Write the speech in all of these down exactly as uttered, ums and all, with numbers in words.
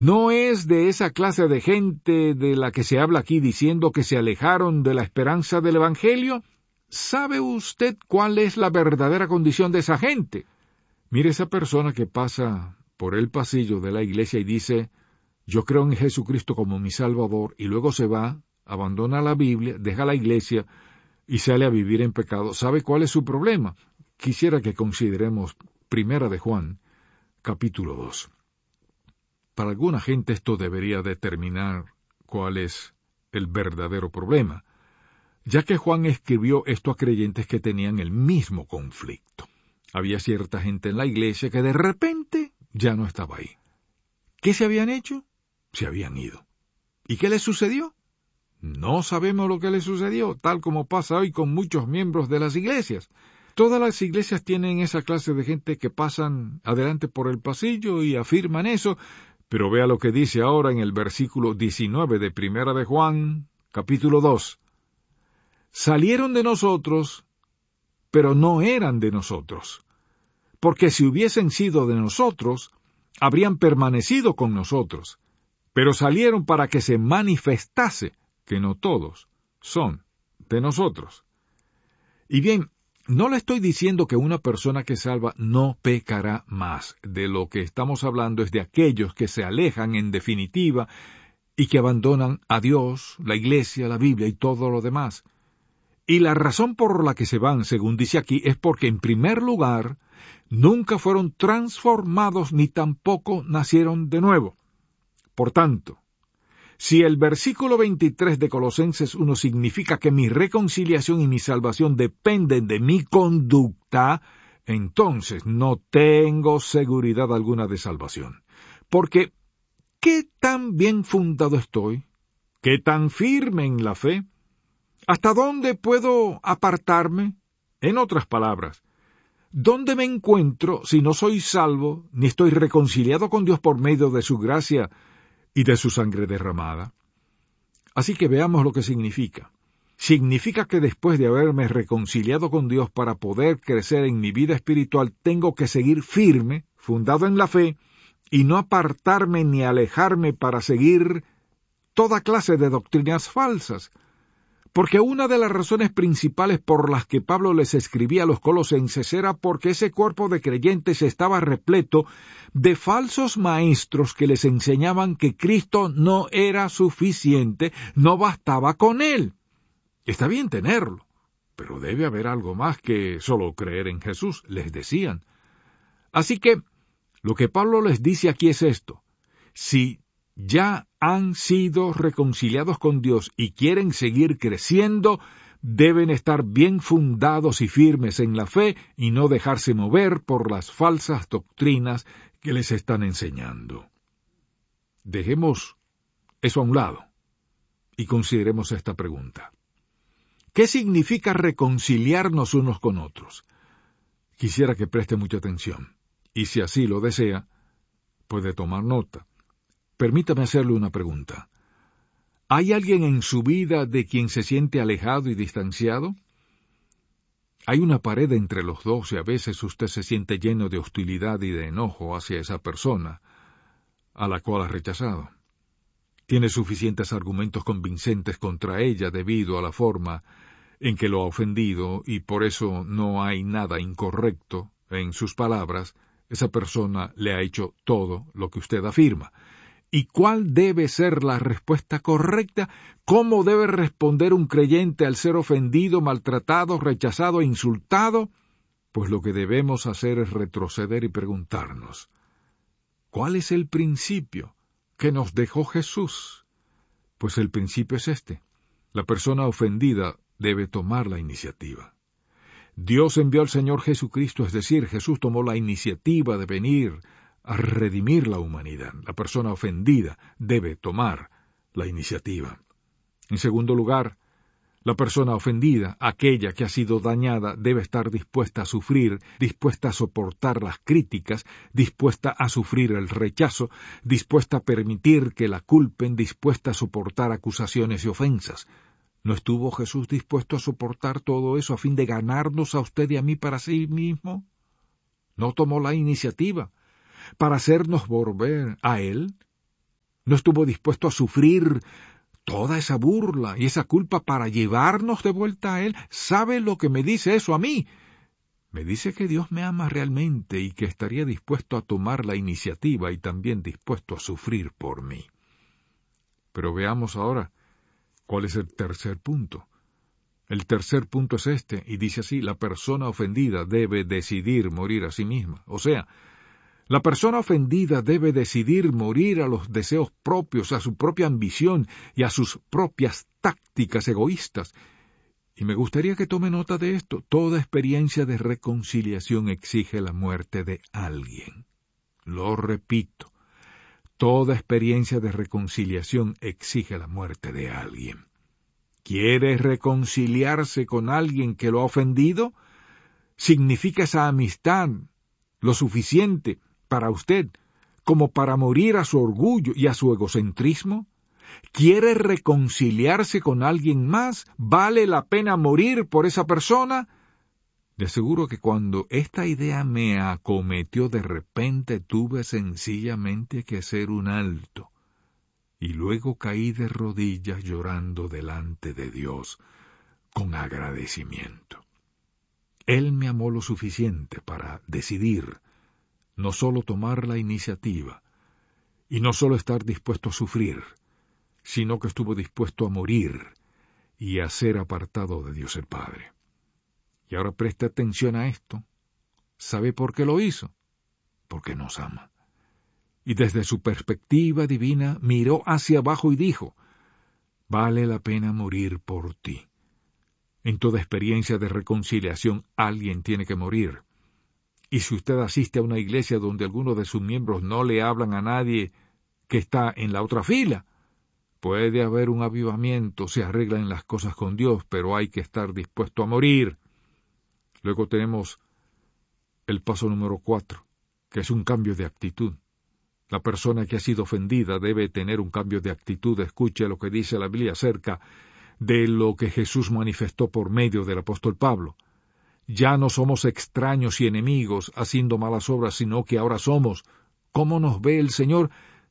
No es de esa clase de gente de la que se habla aquí diciendo que se alejaron de la esperanza del Evangelio. ¿Sabe usted cuál es la verdadera condición de esa gente? Mire esa persona que pasa por el pasillo de la iglesia y dice, yo creo en Jesucristo como mi Salvador, y luego se va, abandona la Biblia, deja la iglesia y sale a vivir en pecado. ¿Sabe cuál es su problema? Quisiera que consideremos Primera de Juan, capítulo dos. Para alguna gente esto debería determinar cuál es el verdadero problema, ya que Juan escribió esto a creyentes que tenían el mismo conflicto. Había cierta gente en la iglesia que de repente ya no estaba ahí. ¿Qué se habían hecho? Se habían ido. ¿Y qué les sucedió? No sabemos lo que les sucedió, tal como pasa hoy con muchos miembros de las iglesias. Todas las iglesias tienen esa clase de gente que pasan adelante por el pasillo y afirman eso, pero vea lo que dice ahora en el versículo diecinueve de Primera de Juan, capítulo dos. Salieron de nosotros, pero no eran de nosotros, porque si hubiesen sido de nosotros, habrían permanecido con nosotros, pero salieron para que se manifestase que no todos son de nosotros. Y bien, no le estoy diciendo que una persona que salva no pecará más. De lo que estamos hablando es de aquellos que se alejan en definitiva y que abandonan a Dios, la iglesia, la Biblia y todo lo demás. Y la razón por la que se van, según dice aquí, es porque en primer lugar nunca fueron transformados ni tampoco nacieron de nuevo. Por tanto, si el versículo veintitrés de Colosenses uno significa que mi reconciliación y mi salvación dependen de mi conducta, entonces no tengo seguridad alguna de salvación. Porque, ¿qué tan bien fundado estoy? ¿Qué tan firme en la fe? ¿Hasta dónde puedo apartarme? En otras palabras, ¿dónde me encuentro si no soy salvo, ni estoy reconciliado con Dios por medio de su gracia y de su sangre derramada? Así que veamos lo que significa. Significa que después de haberme reconciliado con Dios para poder crecer en mi vida espiritual, tengo que seguir firme, fundado en la fe, y no apartarme ni alejarme para seguir toda clase de doctrinas falsas. Porque una de las razones principales por las que Pablo les escribía a los colosenses era porque ese cuerpo de creyentes estaba repleto de falsos maestros que les enseñaban que Cristo no era suficiente, no bastaba con Él. Está bien tenerlo, pero debe haber algo más que solo creer en Jesús, les decían. Así que, lo que Pablo les dice aquí es esto: si ya han sido reconciliados con Dios y quieren seguir creciendo, deben estar bien fundados y firmes en la fe y no dejarse mover por las falsas doctrinas que les están enseñando. Dejemos eso a un lado y consideremos esta pregunta. ¿Qué significa reconciliarnos unos con otros? Quisiera que preste mucha atención, y si así lo desea, puede tomar nota. Permítame hacerle una pregunta. ¿Hay alguien en su vida de quien se siente alejado y distanciado? Hay una pared entre los dos y a veces usted se siente lleno de hostilidad y de enojo hacia esa persona a la cual ha rechazado. Tiene suficientes argumentos convincentes contra ella debido a la forma en que lo ha ofendido y por eso no hay nada incorrecto en sus palabras. Esa persona le ha hecho todo lo que usted afirma. ¿Y cuál debe ser la respuesta correcta? ¿Cómo debe responder un creyente al ser ofendido, maltratado, rechazado e insultado? Pues lo que debemos hacer es retroceder y preguntarnos, ¿cuál es el principio que nos dejó Jesús? Pues el principio es este: la persona ofendida debe tomar la iniciativa. Dios envió al Señor Jesucristo, es decir, Jesús tomó la iniciativa de venir a redimir la humanidad. La persona ofendida debe tomar la iniciativa. En segundo lugar, la persona ofendida, aquella que ha sido dañada, debe estar dispuesta a sufrir, dispuesta a soportar las críticas, dispuesta a sufrir el rechazo, dispuesta a permitir que la culpen, dispuesta a soportar acusaciones y ofensas. ¿No estuvo Jesús dispuesto a soportar todo eso a fin de ganarnos a usted y a mí para sí mismo? ¿No tomó la iniciativa para hacernos volver a Él No estuvo dispuesto a sufrir toda esa burla y esa culpa para llevarnos de vuelta a Él. ¿Sabe lo que me dice eso a mí? Me dice que Dios me ama realmente y que estaría dispuesto a tomar la iniciativa y también dispuesto a sufrir por mí. Pero veamos ahora cuál es el tercer punto. El tercer punto es este, y dice así: la persona ofendida debe decidir morir a sí misma. O sea, la persona ofendida debe decidir morir a los deseos propios, a su propia ambición y a sus propias tácticas egoístas. Y me gustaría que tome nota de esto. Toda experiencia de reconciliación exige la muerte de alguien. Lo repito. Toda experiencia de reconciliación exige la muerte de alguien. ¿Quiere reconciliarse con alguien que lo ha ofendido? ¿Significa esa amistad lo suficiente para usted como para morir a su orgullo y a su egocentrismo? ¿Quiere reconciliarse con alguien más? ¿Vale la pena morir por esa persona? Le aseguro que cuando esta idea me acometió, de repente tuve sencillamente que hacer un alto. Y luego caí de rodillas llorando delante de Dios con agradecimiento. Él me amó lo suficiente para decidir no solo tomar la iniciativa y no solo estar dispuesto a sufrir, sino que estuvo dispuesto a morir y a ser apartado de Dios el Padre. Y ahora preste atención a esto. ¿Sabe por qué lo hizo? Porque nos ama. Y desde su perspectiva divina miró hacia abajo y dijo: vale la pena morir por ti. En toda experiencia de reconciliación alguien tiene que morir. Y si usted asiste a una iglesia donde algunos de sus miembros no le hablan a nadie que está en la otra fila, puede haber un avivamiento, se arreglan las cosas con Dios, pero hay que estar dispuesto a morir. Luego tenemos el paso número cuatro, que es un cambio de actitud. La persona que ha sido ofendida debe tener un cambio de actitud. Escuche lo que dice la Biblia acerca de lo que Jesús manifestó por medio del apóstol Pablo. Ya no somos extraños y enemigos haciendo malas obras, sino que ahora somos, como nos ve el Señor,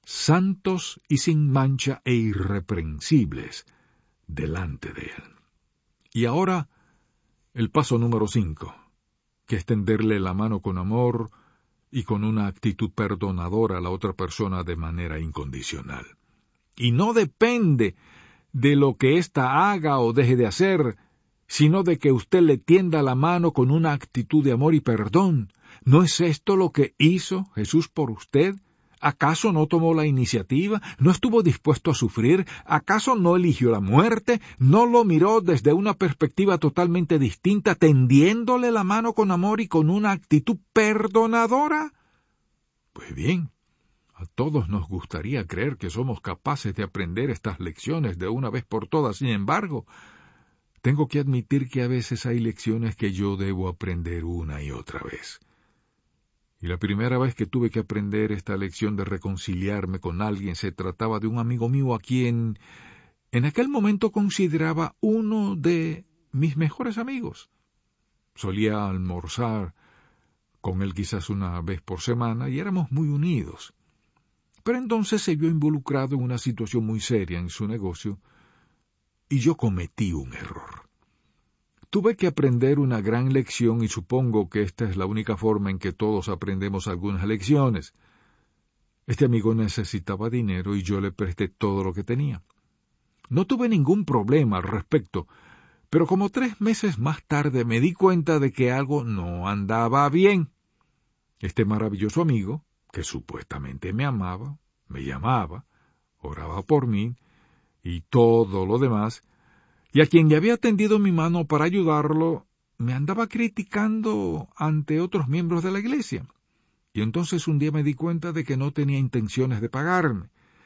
santos y sin mancha e irreprensibles delante de Él. Y ahora, el paso número cinco, que es tenderle la mano con amor y con una actitud perdonadora a la otra persona de manera incondicional. Y no depende de lo que ésta haga o deje de hacer, sino de que usted le tienda la mano con una actitud de amor y perdón. ¿No es esto lo que hizo Jesús por usted? ¿Acaso no tomó la iniciativa? ¿No estuvo dispuesto a sufrir? ¿Acaso no eligió la muerte? ¿No lo miró desde una perspectiva totalmente distinta, tendiéndole la mano con amor y con una actitud perdonadora? Pues bien, a todos nos gustaría creer que somos capaces de aprender estas lecciones de una vez por todas. Sin embargo, tengo que admitir que a veces hay lecciones que yo debo aprender una y otra vez. Y la primera vez que tuve que aprender esta lección de reconciliarme con alguien se trataba de un amigo mío a quien en aquel momento consideraba uno de mis mejores amigos. Solía almorzar con él quizás una vez por semana y éramos muy unidos. Pero entonces se vio involucrado en una situación muy seria en su negocio y yo cometí un error. Tuve que aprender una gran lección y supongo que esta es la única forma en que todos aprendemos algunas lecciones. Este amigo necesitaba dinero y yo le presté todo lo que tenía. No tuve ningún problema al respecto, pero como tres meses más tarde me di cuenta de que algo no andaba bien. Este maravilloso amigo, que supuestamente me amaba, me llamaba, oraba por mí y todo lo demás, y a quien le había tendido mi mano para ayudarlo, me andaba criticando ante otros miembros de la iglesia. Y entonces un día me di cuenta de que no tenía intenciones de pagarme.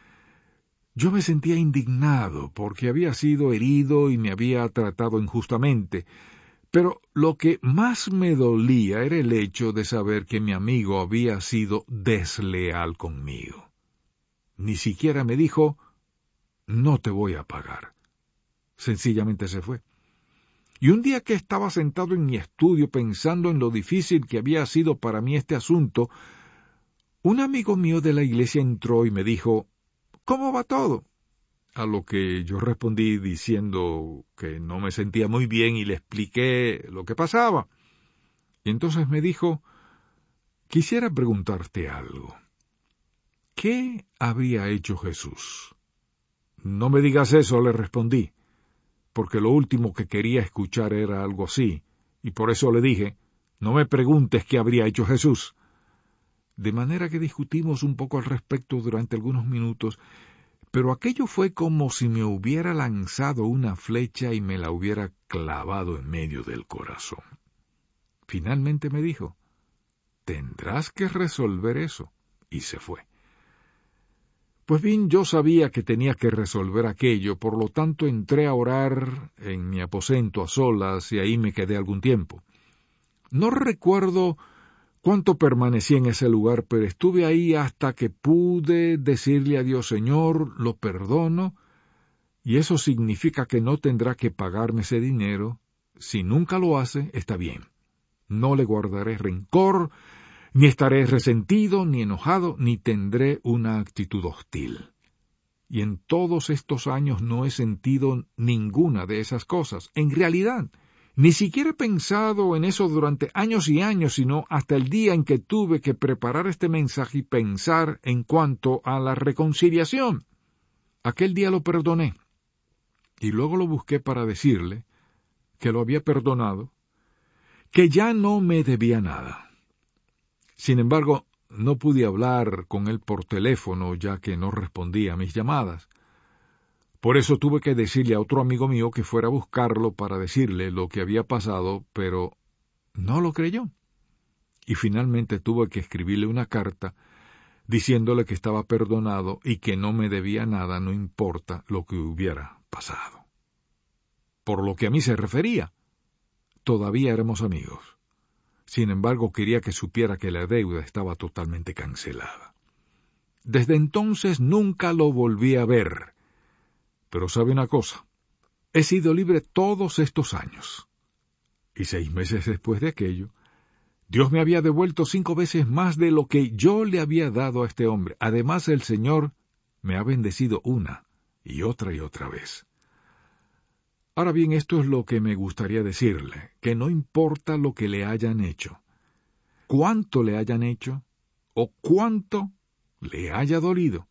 Yo me sentía indignado porque había sido herido y me había tratado injustamente, pero lo que más me dolía era el hecho de saber que mi amigo había sido desleal conmigo. Ni siquiera me dijo, no te voy a pagar. Sencillamente se fue. Y un día que estaba sentado en mi estudio pensando en lo difícil que había sido para mí este asunto, un amigo mío de la iglesia entró y me dijo, ¿cómo va todo? A lo que yo respondí diciendo que no me sentía muy bien y le expliqué lo que pasaba. Y entonces me dijo, quisiera preguntarte algo. ¿Qué habría hecho Jesús? No me digas eso, le respondí, porque lo último que quería escuchar era algo así, y por eso le dije, no me preguntes qué habría hecho Jesús. De manera que discutimos un poco al respecto durante algunos minutos, pero aquello fue como si me hubiera lanzado una flecha y me la hubiera clavado en medio del corazón. Finalmente me dijo, tendrás que resolver eso, y se fue. Pues bien, yo sabía que tenía que resolver aquello, por lo tanto entré a orar en mi aposento a solas y ahí me quedé algún tiempo. No recuerdo cuánto permanecí en ese lugar, pero estuve ahí hasta que pude decirle a Dios, Señor, lo perdono, y eso significa que no tendrá que pagarme ese dinero. Si nunca lo hace, está bien. No le guardaré rencor, ni estaré resentido, ni enojado, ni tendré una actitud hostil. Y en todos estos años no he sentido ninguna de esas cosas. En realidad, ni siquiera he pensado en eso durante años y años, sino hasta el día en que tuve que preparar este mensaje y pensar en cuanto a la reconciliación. Aquel día lo perdoné, y luego lo busqué para decirle que lo había perdonado, que ya no me debía nada. Sin embargo, no pude hablar con él por teléfono, ya que no respondía a mis llamadas. Por eso tuve que decirle a otro amigo mío que fuera a buscarlo para decirle lo que había pasado, pero no lo creyó. Y finalmente tuve que escribirle una carta diciéndole que estaba perdonado y que no me debía nada, no importa lo que hubiera pasado. Por lo que a mí se refería, todavía éramos amigos. Sin embargo, quería que supiera que la deuda estaba totalmente cancelada. Desde entonces nunca lo volví a ver. Pero sabe una cosa, he sido libre todos estos años. Y seis meses después de aquello, Dios me había devuelto cinco veces más de lo que yo le había dado a este hombre. Además, el Señor me ha bendecido una y otra y otra vez. Ahora bien, esto es lo que me gustaría decirle, que no importa lo que le hayan hecho, cuánto le hayan hecho, o cuánto le haya dolido.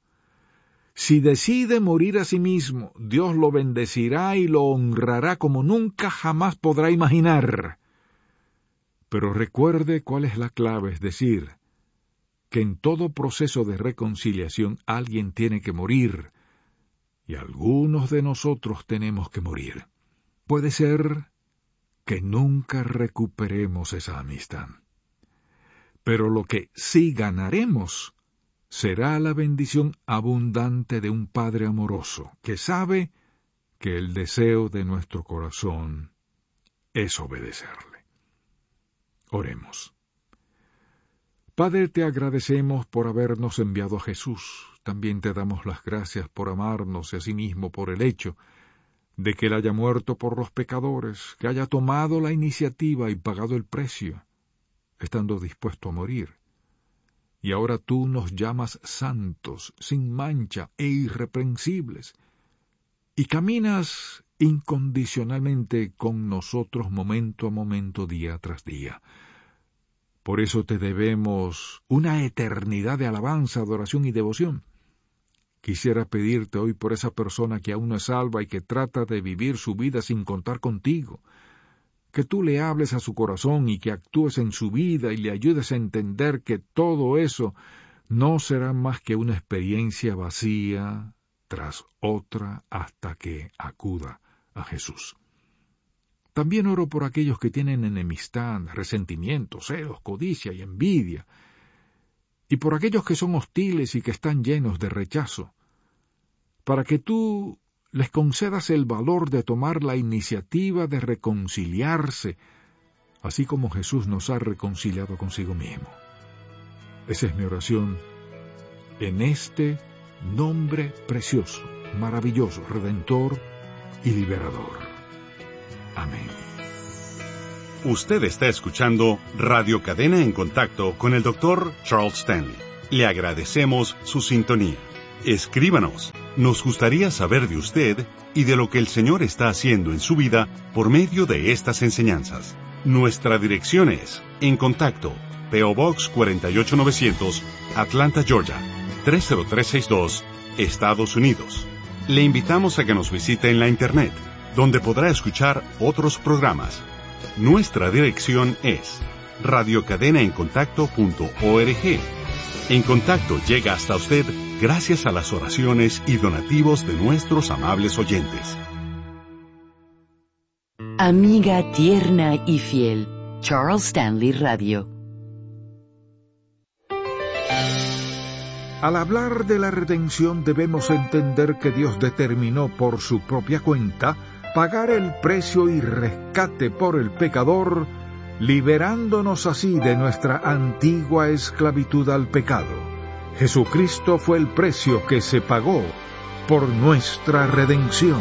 Si decide morir a sí mismo, Dios lo bendecirá y lo honrará como nunca jamás podrá imaginar. Pero recuerde cuál es la clave, es decir, que en todo proceso de reconciliación alguien tiene que morir, y algunos de nosotros tenemos que morir. Puede ser que nunca recuperemos esa amistad. Pero lo que sí ganaremos será la bendición abundante de un Padre amoroso, que sabe que el deseo de nuestro corazón es obedecerle. Oremos. Padre, te agradecemos por habernos enviado a Jesús. También te damos las gracias por amarnos y asimismo por el hecho de que Él haya muerto por los pecadores, que haya tomado la iniciativa y pagado el precio, estando dispuesto a morir. Y ahora tú nos llamas santos, sin mancha e irreprensibles, y caminas incondicionalmente con nosotros momento a momento, día tras día. Por eso te debemos una eternidad de alabanza, adoración y devoción. Quisiera pedirte hoy por esa persona que aún no es salva y que trata de vivir su vida sin contar contigo, que tú le hables a su corazón y que actúes en su vida y le ayudes a entender que todo eso no será más que una experiencia vacía tras otra hasta que acuda a Jesús. También oro por aquellos que tienen enemistad, resentimiento, celos, codicia y envidia, y por aquellos que son hostiles y que están llenos de rechazo, para que tú les concedas el valor de tomar la iniciativa de reconciliarse, así como Jesús nos ha reconciliado consigo mismo. Esa es mi oración en este nombre precioso, maravilloso, redentor y liberador. Amén. Usted está escuchando Radio Cadena en Contacto con el doctor Charles Stanley. Le agradecemos su sintonía. Escríbanos. Nos gustaría saber de usted y de lo que el Señor está haciendo en su vida por medio de estas enseñanzas. Nuestra dirección es En Contacto, P O Box cuatro ocho novecientos, Atlanta, Georgia, tres cero tres seis dos, Estados Unidos. Le invitamos a que nos visite en la Internet, donde podrá escuchar otros programas. Nuestra dirección es radio cadena en contacto punto org. En Contacto llega hasta usted gracias a las oraciones y donativos de nuestros amables oyentes. Amiga tierna y fiel, Charles Stanley Radio. Al hablar de la redención debemos entender que Dios determinó por su propia cuenta pagar el precio y rescate por el pecador, liberándonos así de nuestra antigua esclavitud al pecado. Jesucristo fue el precio que se pagó por nuestra redención.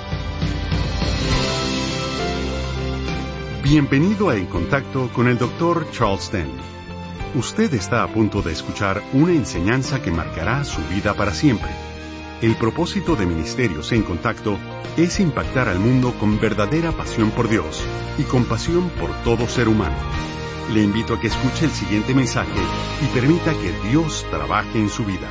Bienvenido a En Contacto con el doctor Charles Stanley. Usted está a punto de escuchar una enseñanza que marcará su vida para siempre. El propósito de Ministerios En Contacto es impactar al mundo con verdadera pasión por Dios y compasión por todo ser humano. Le invito a que escuche el siguiente mensaje y permita que Dios trabaje en su vida.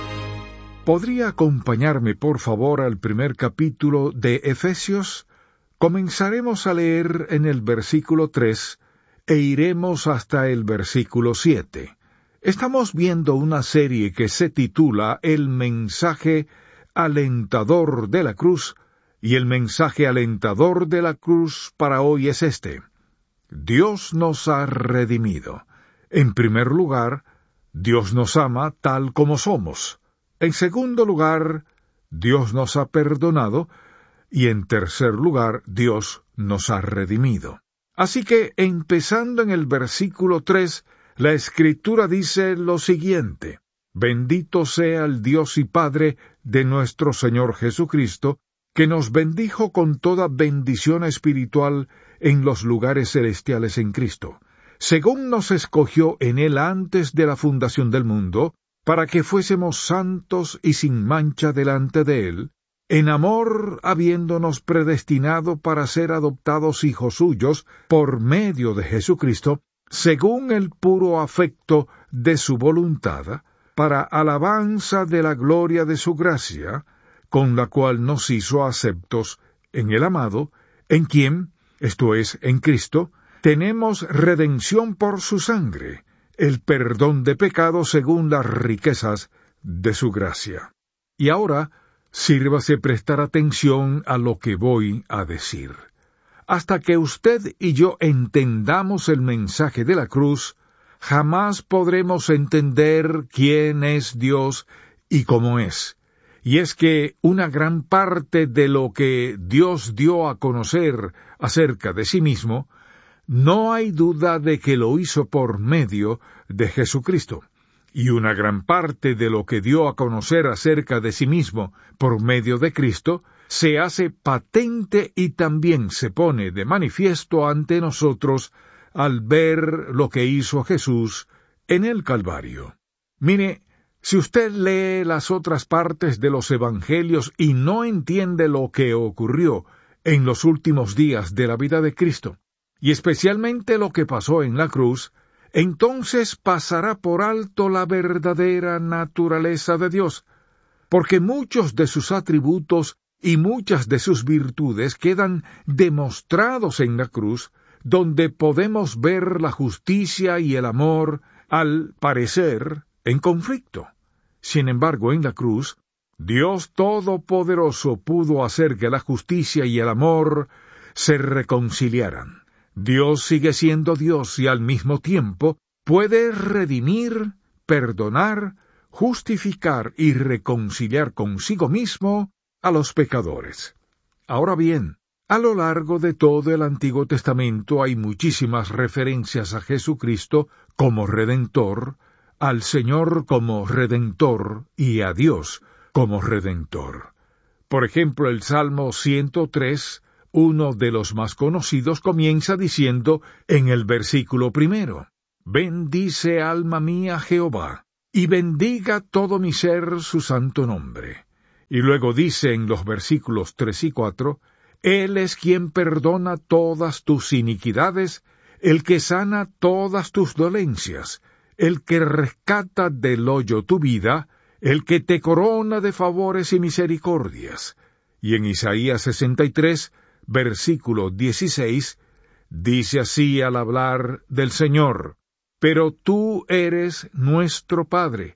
¿Podría acompañarme, por favor, al primer capítulo de Efesios? Comenzaremos a leer en el versículo tres e iremos hasta el versículo siete. Estamos viendo una serie que se titula El mensaje alentador de la cruz, y el mensaje alentador de la cruz para hoy es este: Dios nos ha redimido. En primer lugar, Dios nos ama tal como somos. En segundo lugar, Dios nos ha perdonado. Y en tercer lugar, Dios nos ha redimido. Así que, empezando en el versículo tres, la Escritura dice lo siguiente: Bendito sea el Dios y Padre de nuestro Señor Jesucristo, que nos bendijo con toda bendición espiritual en los lugares celestiales en Cristo, según nos escogió en Él antes de la fundación del mundo, para que fuésemos santos y sin mancha delante de Él, en amor habiéndonos predestinado para ser adoptados hijos suyos por medio de Jesucristo, según el puro afecto de su voluntad, para alabanza de la gloria de su gracia, con la cual nos hizo aceptos en el amado, en quien, esto es, en Cristo, tenemos redención por su sangre, el perdón de pecados según las riquezas de su gracia. Y ahora, sírvase prestar atención a lo que voy a decir. Hasta que usted y yo entendamos el mensaje de la cruz, jamás podremos entender quién es Dios y cómo es. Y es que una gran parte de lo que Dios dio a conocer acerca de sí mismo, no hay duda de que lo hizo por medio de Jesucristo. Y una gran parte de lo que dio a conocer acerca de sí mismo por medio de Cristo, se hace patente y también se pone de manifiesto ante nosotros al ver lo que hizo Jesús en el Calvario. Mire, si usted lee las otras partes de los Evangelios y no entiende lo que ocurrió en los últimos días de la vida de Cristo, y especialmente lo que pasó en la cruz, entonces pasará por alto la verdadera naturaleza de Dios, porque muchos de sus atributos y muchas de sus virtudes quedan demostrados en la cruz, donde podemos ver la justicia y el amor, al parecer, en conflicto. Sin embargo, en la cruz, Dios Todopoderoso pudo hacer que la justicia y el amor se reconciliaran. Dios sigue siendo Dios y al mismo tiempo puede redimir, perdonar, justificar y reconciliar consigo mismo a los pecadores. Ahora bien, a lo largo de todo el Antiguo Testamento hay muchísimas referencias a Jesucristo como Redentor, al Señor como Redentor y a Dios como Redentor. Por ejemplo, el Salmo ciento tres, uno de los más conocidos, comienza diciendo en el versículo primero: Bendice alma mía Jehová, y bendiga todo mi ser su santo nombre. Y luego dice en los versículos tres y cuatro, Él es quien perdona todas tus iniquidades, el que sana todas tus dolencias, el que rescata del hoyo tu vida, el que te corona de favores y misericordias. Y en Isaías sesenta y tres, versículo dieciséis, dice así al hablar del Señor, pero tú eres nuestro Padre,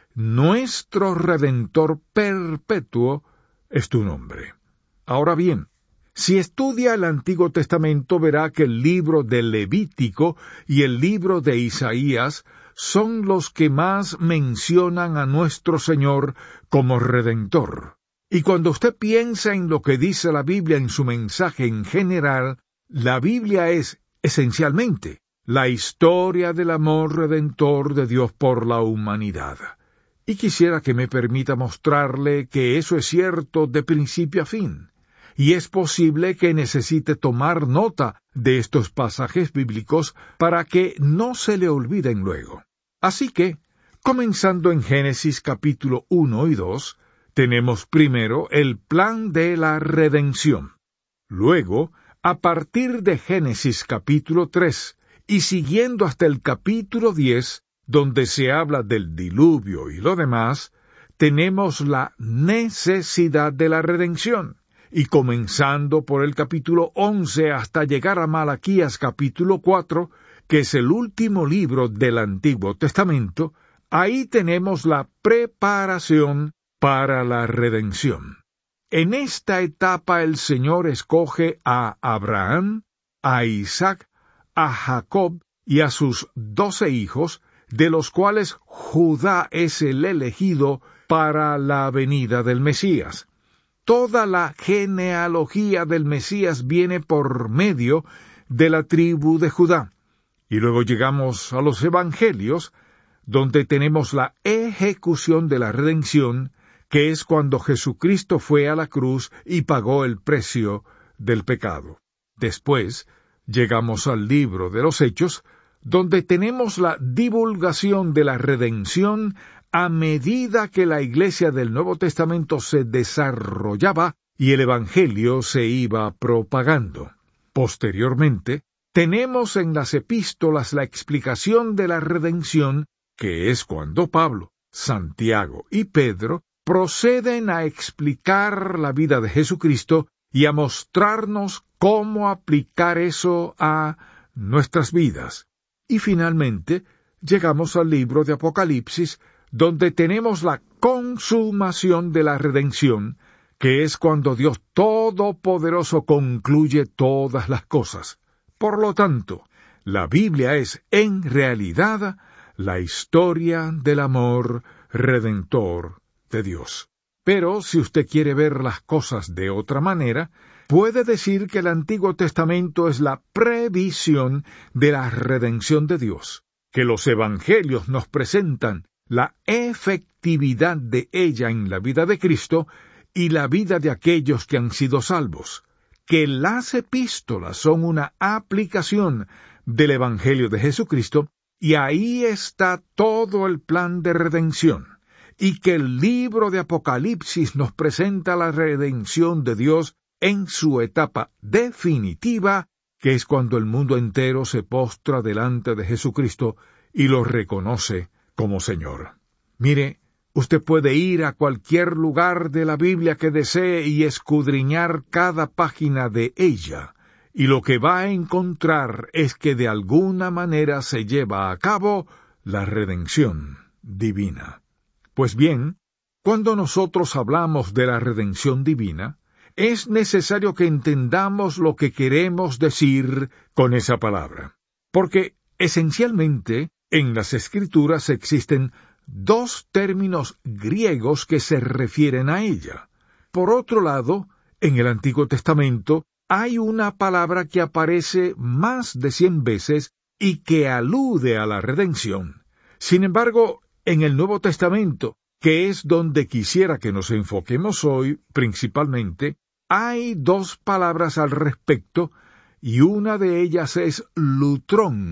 nuestro Redentor perpetuo es tu nombre. Ahora bien, si estudia el Antiguo Testamento verá que el libro de Levítico y el libro de Isaías son los que más mencionan a nuestro Señor como Redentor. Y cuando usted piensa en lo que dice la Biblia en su mensaje en general, la Biblia es, esencialmente, la historia del amor redentor de Dios por la humanidad. Y quisiera que me permita mostrarle que eso es cierto de principio a fin. Y es posible que necesite tomar nota de estos pasajes bíblicos para que no se le olviden luego. Así que, comenzando en Génesis capítulo uno y dos, tenemos primero el plan de la redención. Luego, a partir de Génesis capítulo tres y siguiendo hasta el capítulo diez, donde se habla del diluvio y lo demás, tenemos la necesidad de la redención. Y comenzando por el capítulo once hasta llegar a Malaquías capítulo cuatro, que es el último libro del Antiguo Testamento, ahí tenemos la preparación para la redención. En esta etapa el Señor escoge a Abraham, a Isaac, a Jacob y a sus doce hijos, de los cuales Judá es el elegido para la venida del Mesías. Toda la genealogía del Mesías viene por medio de la tribu de Judá. Y luego llegamos a los Evangelios, donde tenemos la ejecución de la redención, que es cuando Jesucristo fue a la cruz y pagó el precio del pecado. Después, llegamos al libro de los Hechos, donde tenemos la divulgación de la redención a medida que la Iglesia del Nuevo Testamento se desarrollaba y el Evangelio se iba propagando. Posteriormente, tenemos en las epístolas la explicación de la redención, que es cuando Pablo, Santiago y Pedro proceden a explicar la vida de Jesucristo y a mostrarnos cómo aplicar eso a nuestras vidas. Y finalmente, llegamos al libro de Apocalipsis, donde tenemos la consumación de la redención, que es cuando Dios Todopoderoso concluye todas las cosas. Por lo tanto, la Biblia es, en realidad, la historia del amor redentor de Dios. Pero, si usted quiere ver las cosas de otra manera, puede decir que el Antiguo Testamento es la previsión de la redención de Dios, que los Evangelios nos presentan la efectividad de ella en la vida de Cristo y la vida de aquellos que han sido salvos, que las epístolas son una aplicación del Evangelio de Jesucristo, y ahí está todo el plan de redención, y que el libro de Apocalipsis nos presenta la redención de Dios en su etapa definitiva, que es cuando el mundo entero se postra delante de Jesucristo y lo reconoce como Señor. Mire, usted puede ir a cualquier lugar de la Biblia que desee y escudriñar cada página de ella, y lo que va a encontrar es que de alguna manera se lleva a cabo la redención divina. Pues bien, cuando nosotros hablamos de la redención divina, es necesario que entendamos lo que queremos decir con esa palabra, porque esencialmente en las Escrituras existen dos términos griegos que se refieren a ella. Por otro lado, en el Antiguo Testamento hay una palabra que aparece más de cien veces y que alude a la redención. Sin embargo, en el Nuevo Testamento, que es donde quisiera que nos enfoquemos hoy principalmente, hay dos palabras al respecto, y una de ellas es lutrón,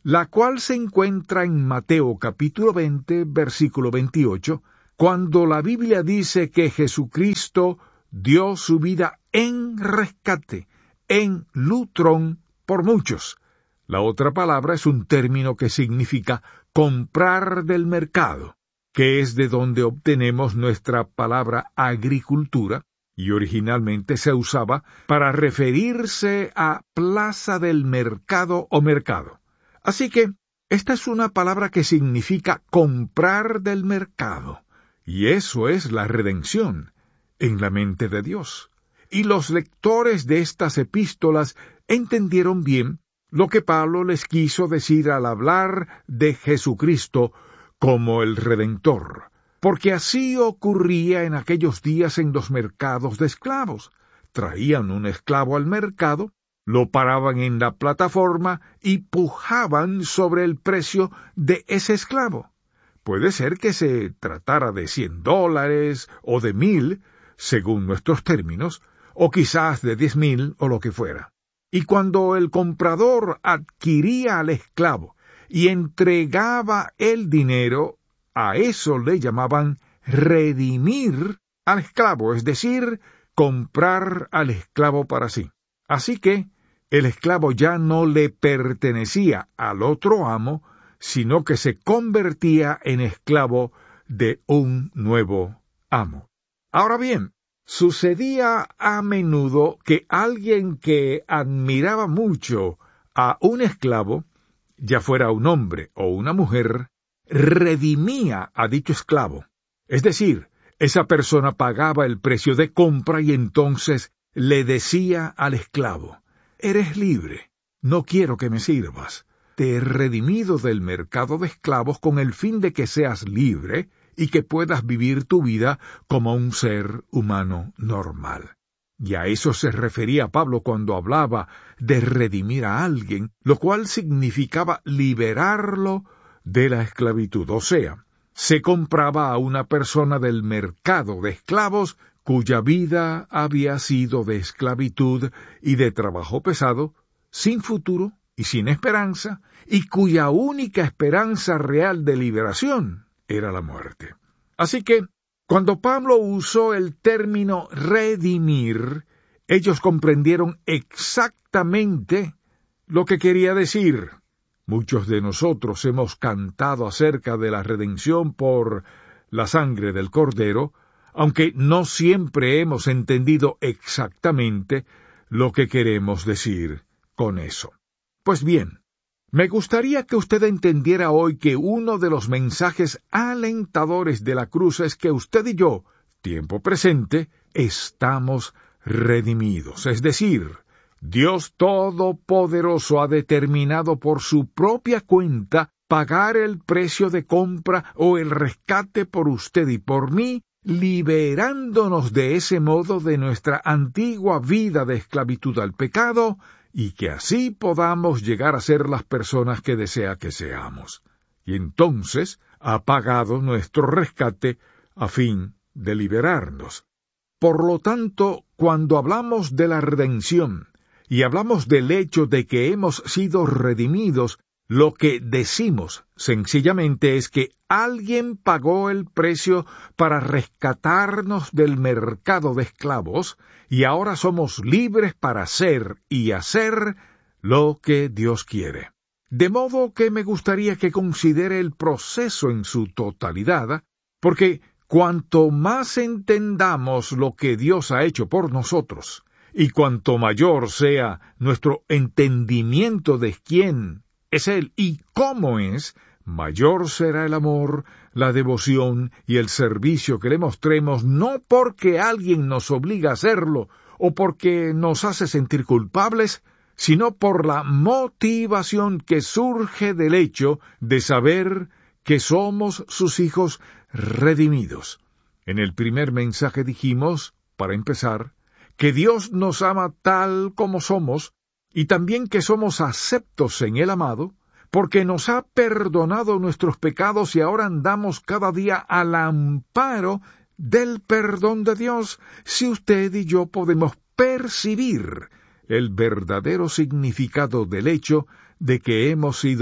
la cual se encuentra en Mateo capítulo veinte, versículo veintiocho, cuando la Biblia dice que Jesucristo dio su vida en rescate, en lutrón, por muchos. La otra palabra es un término que significa comprar del mercado, que es de donde obtenemos nuestra palabra agricultura, y originalmente se usaba para referirse a plaza del mercado o mercado. Así que esta es una palabra que significa comprar del mercado, y eso es la redención en la mente de Dios. Y los lectores de estas epístolas entendieron bien lo que Pablo les quiso decir al hablar de Jesucristo como el Redentor, porque así ocurría en aquellos días en los mercados de esclavos. Traían un esclavo al mercado, lo paraban en la plataforma y pujaban sobre el precio de ese esclavo. Puede ser que se tratara de cien dólares o de mil, según nuestros términos, o quizás de diez mil o lo que fuera. Y cuando el comprador adquiría al esclavo y entregaba el dinero, a eso le llamaban redimir al esclavo, es decir, comprar al esclavo para sí. Así que el esclavo ya no le pertenecía al otro amo, sino que se convertía en esclavo de un nuevo amo. Ahora bien, sucedía a menudo que alguien que admiraba mucho a un esclavo, ya fuera un hombre o una mujer, redimía a dicho esclavo. Es decir, esa persona pagaba el precio de compra y entonces le decía al esclavo: «Eres libre, no quiero que me sirvas. Te he redimido del mercado de esclavos con el fin de que seas libre y que puedas vivir tu vida como un ser humano normal». Y a eso se refería Pablo cuando hablaba de redimir a alguien, lo cual significaba liberarlo de la esclavitud. O sea, se compraba a una persona del mercado de esclavos cuya vida había sido de esclavitud y de trabajo pesado, sin futuro y sin esperanza, y cuya única esperanza real de liberación era la muerte. Así que, cuando Pablo usó el término redimir, ellos comprendieron exactamente lo que quería decir. Muchos de nosotros hemos cantado acerca de la redención por la sangre del Cordero, aunque no siempre hemos entendido exactamente lo que queremos decir con eso. Pues bien, me gustaría que usted entendiera hoy que uno de los mensajes alentadores de la cruz es que usted y yo, tiempo presente, estamos redimidos. Es decir, Dios Todopoderoso ha determinado por su propia cuenta pagar el precio de compra o el rescate por usted y por mí, liberándonos de ese modo de nuestra antigua vida de esclavitud al pecado, y que así podamos llegar a ser las personas que desea que seamos. Y entonces ha pagado nuestro rescate a fin de liberarnos. Por lo tanto, cuando hablamos de la redención y hablamos del hecho de que hemos sido redimidos, lo que decimos sencillamente es que alguien pagó el precio para rescatarnos del mercado de esclavos y ahora somos libres para ser y hacer lo que Dios quiere. De modo que me gustaría que considere el proceso en su totalidad, porque cuanto más entendamos lo que Dios ha hecho por nosotros, y cuanto mayor sea nuestro entendimiento de quién es Él y cómo es, mayor será el amor, la devoción y el servicio que le mostremos, no porque alguien nos obliga a hacerlo o porque nos hace sentir culpables, sino por la motivación que surge del hecho de saber que somos sus hijos redimidos. En el primer mensaje dijimos, para empezar, que Dios nos ama tal como somos, y también que somos aceptos en el amado, porque nos ha perdonado nuestros pecados y ahora andamos cada día al amparo del perdón de Dios, si usted y yo podemos percibir el verdadero significado del hecho de que hemos sido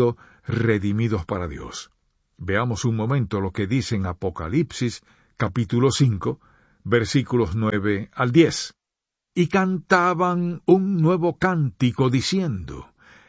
redimidos para Dios. Veamos un momento lo que dice en Apocalipsis, capítulo cinco, versículos nueve al diez. Y cantaban un nuevo cántico diciendo: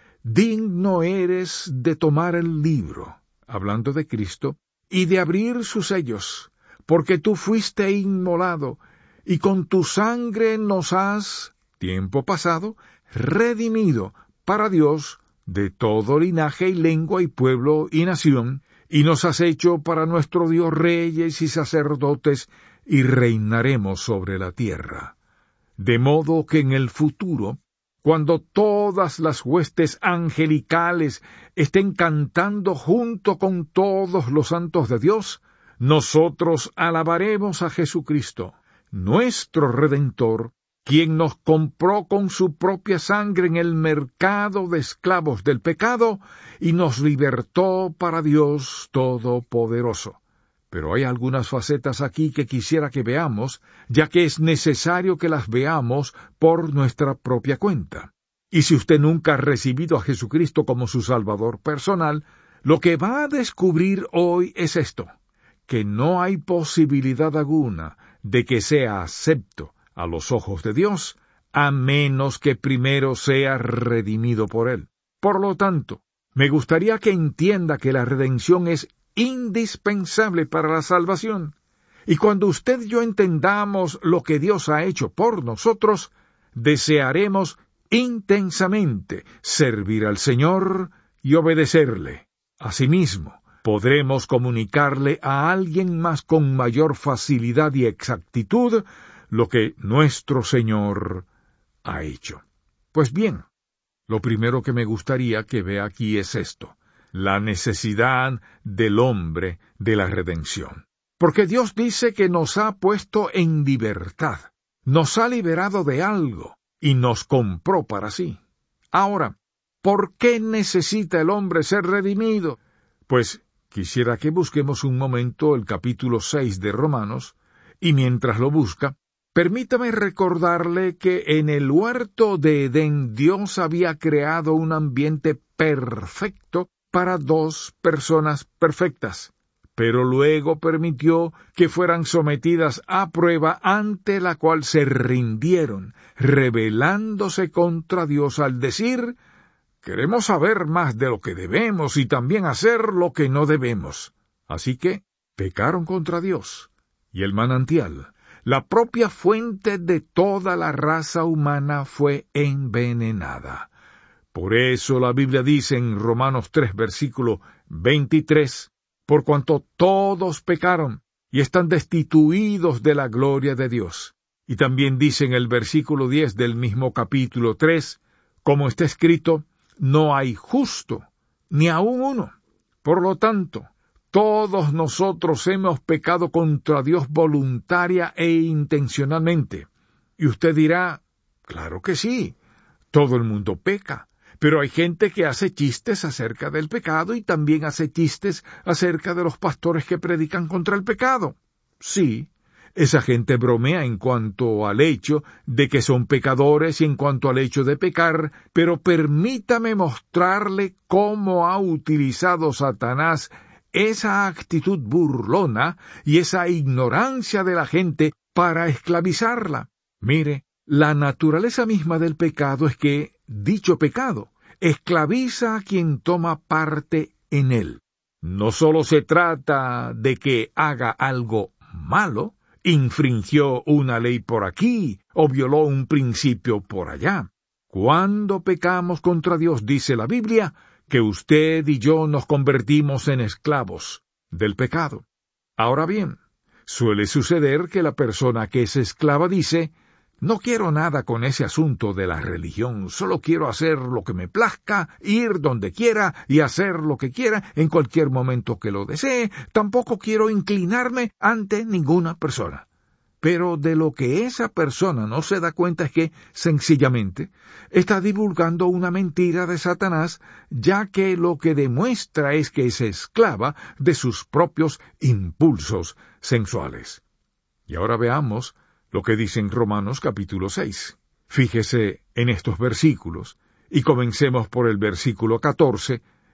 Digno eres de tomar el libro, hablando de Cristo, y de abrir sus sellos, porque tú fuiste inmolado, y con tu sangre nos has, tiempo pasado, redimido para Dios de todo linaje y lengua y pueblo y nación, y nos has hecho para nuestro Dios reyes y sacerdotes, y reinaremos sobre la tierra. De modo que en el futuro, cuando todas las huestes angelicales estén cantando junto con todos los santos de Dios, nosotros alabaremos a Jesucristo, nuestro Redentor, quien nos compró con su propia sangre en el mercado de esclavos del pecado y nos libertó para Dios Todopoderoso. Pero hay algunas facetas aquí que quisiera que veamos, ya que es necesario que las veamos por nuestra propia cuenta. Y si usted nunca ha recibido a Jesucristo como su Salvador personal, lo que va a descubrir hoy es esto, que no hay posibilidad alguna de que sea acepto a los ojos de Dios, a menos que primero sea redimido por Él. Por lo tanto, me gustaría que entienda que la redención es indispensable para la salvación. Y cuando usted y yo entendamos lo que Dios ha hecho por nosotros, desearemos intensamente servir al Señor y obedecerle. Asimismo, podremos comunicarle a alguien más con mayor facilidad y exactitud lo que nuestro Señor ha hecho. Pues bien, lo primero que me gustaría que vea aquí es esto: la necesidad del hombre de la redención. Porque Dios dice que nos ha puesto en libertad, nos ha liberado de algo y nos compró para sí. Ahora, ¿por qué necesita el hombre ser redimido? Pues quisiera que busquemos un momento el capítulo seis de Romanos, y mientras lo busca, permítame recordarle que en el huerto de Edén Dios había creado un ambiente perfecto para dos personas perfectas, pero luego permitió que fueran sometidas a prueba ante la cual se rindieron, rebelándose contra Dios al decir: queremos saber más de lo que debemos y también hacer lo que no debemos. Así que pecaron contra Dios, y el manantial, la propia fuente de toda la raza humana, fue envenenada. Por eso la Biblia dice en Romanos tres, versículo veintitrés, por cuanto todos pecaron y están destituidos de la gloria de Dios. Y también dice en el versículo diez del mismo capítulo tres, como está escrito, no hay justo, ni aun uno. Por lo tanto, todos nosotros hemos pecado contra Dios voluntaria e intencionalmente. Y usted dirá, claro que sí, todo el mundo peca. Pero hay gente que hace chistes acerca del pecado y también hace chistes acerca de los pastores que predican contra el pecado. Sí, esa gente bromea en cuanto al hecho de que son pecadores y en cuanto al hecho de pecar, pero permítame mostrarle cómo ha utilizado Satanás esa actitud burlona y esa ignorancia de la gente para esclavizarla. Mire, la naturaleza misma del pecado es que dicho pecado esclaviza a quien toma parte en él. No solo se trata de que haga algo malo, infringió una ley por aquí o violó un principio por allá. Cuando pecamos contra Dios, dice la Biblia, que usted y yo nos convertimos en esclavos del pecado. Ahora bien, suele suceder que la persona que es esclava dice: no quiero nada con ese asunto de la religión, solo quiero hacer lo que me plazca, ir donde quiera y hacer lo que quiera en cualquier momento que lo desee, tampoco quiero inclinarme ante ninguna persona. Pero de lo que esa persona no se da cuenta es que, sencillamente, está divulgando una mentira de Satanás, ya que lo que demuestra es que es esclava de sus propios impulsos sensuales. Y ahora veamos lo que dice en Romanos capítulo seis. Fíjese en estos versículos, y comencemos por el versículo catorce,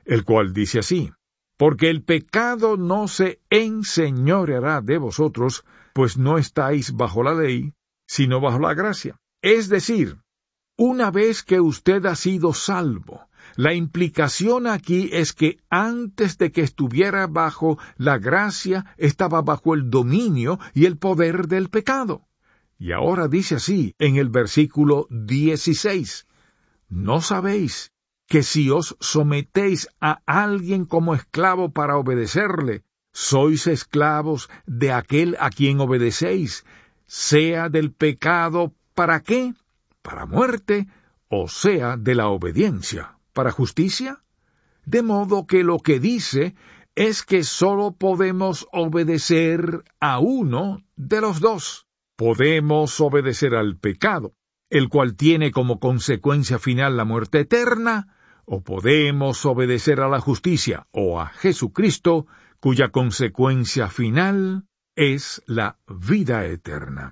el cual dice así: porque el pecado no se enseñoreará de vosotros, pues no estáis bajo la ley, sino bajo la gracia. Es decir, una vez que usted ha sido salvo, la implicación aquí es que antes de que estuviera bajo la gracia, estaba bajo el dominio y el poder del pecado. Y ahora dice así en el versículo dieciséis: ¿no sabéis que si os sometéis a alguien como esclavo para obedecerle, sois esclavos de aquel a quien obedecéis, sea del pecado para qué? Para muerte, o sea de la obediencia para justicia? De modo que lo que dice es que sólo podemos obedecer a uno de los dos. Podemos obedecer al pecado, el cual tiene como consecuencia final la muerte eterna, o podemos obedecer a la justicia o a Jesucristo, cuya consecuencia final es la vida eterna.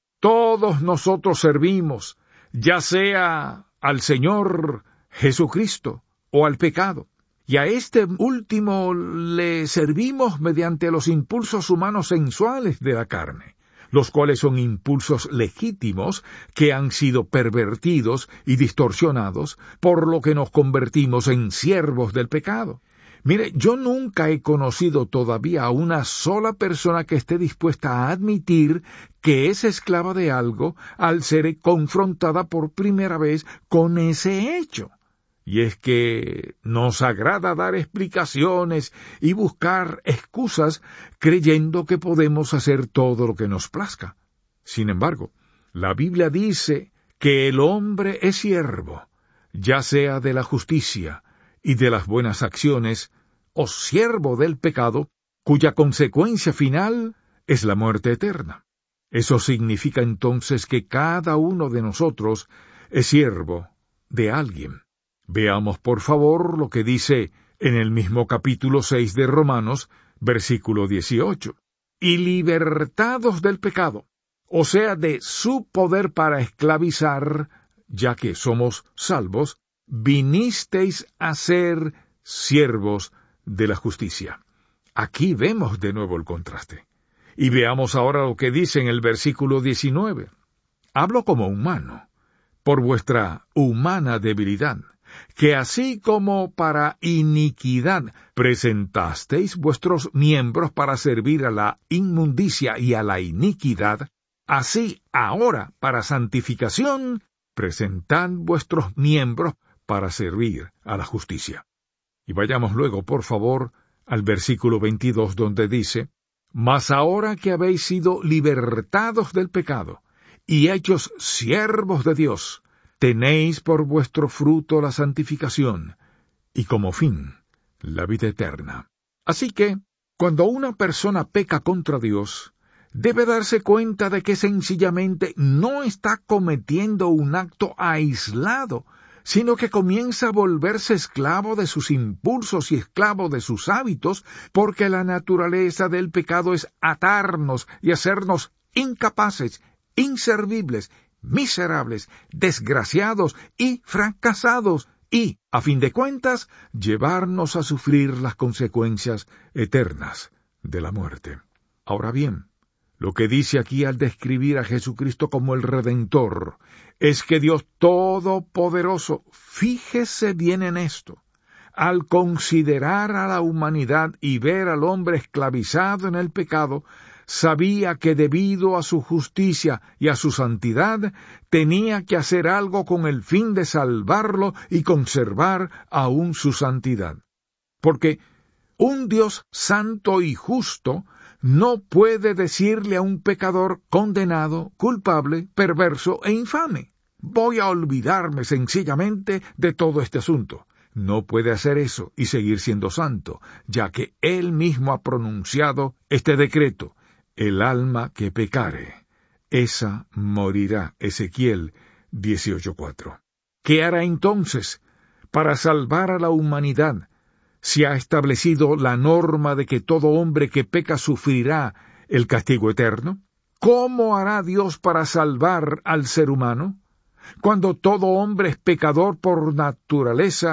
Todos nosotros servimos, ya sea al Señor Jesucristo o al pecado, y a este último le servimos mediante los impulsos humanos sensuales de la carne, los cuales son impulsos legítimos que han sido pervertidos y distorsionados, por lo que nos convertimos en siervos del pecado. Mire, yo nunca he conocido todavía a una sola persona que esté dispuesta a admitir que es esclava de algo al ser confrontada por primera vez con ese hecho. Y es que nos agrada dar explicaciones y buscar excusas creyendo que podemos hacer todo lo que nos plazca. Sin embargo, la Biblia dice que el hombre es siervo, ya sea de la justicia y de las buenas acciones, o siervo del pecado, cuya consecuencia final es la muerte eterna. Eso significa entonces que cada uno de nosotros es siervo de alguien. Veamos por favor lo que dice en el mismo capítulo seis de Romanos, versículo dieciocho. Y libertados del pecado, o sea, de su poder para esclavizar, ya que somos salvos, vinisteis a ser siervos de la justicia. Aquí vemos de nuevo el contraste. Y veamos ahora lo que dice en el versículo diecinueve. Hablo como humano, por vuestra humana debilidad, que así como para iniquidad presentasteis vuestros miembros para servir a la inmundicia y a la iniquidad, así ahora para santificación presentad vuestros miembros para servir a la justicia. Y vayamos luego, por favor, al versículo veintidós, donde dice: Mas ahora que habéis sido libertados del pecado y hechos siervos de Dios, tenéis por vuestro fruto la santificación, y como fin, la vida eterna. Así que, cuando una persona peca contra Dios, debe darse cuenta de que sencillamente no está cometiendo un acto aislado, sino que comienza a volverse esclavo de sus impulsos y esclavo de sus hábitos, porque la naturaleza del pecado es atarnos y hacernos incapaces, inservibles, miserables, desgraciados y fracasados, y, a fin de cuentas, llevarnos a sufrir las consecuencias eternas de la muerte. Ahora bien, lo que dice aquí al describir a Jesucristo como el Redentor es que Dios Todopoderoso, fíjese bien en esto, al considerar a la humanidad y ver al hombre esclavizado en el pecado, sabía que debido a su justicia y a su santidad, tenía que hacer algo con el fin de salvarlo y conservar aún su santidad. Porque un Dios santo y justo no puede decirle a un pecador condenado, culpable, perverso e infame: voy a olvidarme sencillamente de todo este asunto. No puede hacer eso y seguir siendo santo, ya que Él mismo ha pronunciado este decreto: el alma que pecare, esa morirá. Ezequiel dieciocho cuatro. ¿Qué hará entonces para salvar a la humanidad? Se ha establecido la norma de que todo hombre que peca sufrirá el castigo eterno. ¿Cómo hará Dios para salvar al ser humano? Cuando todo hombre es pecador por naturaleza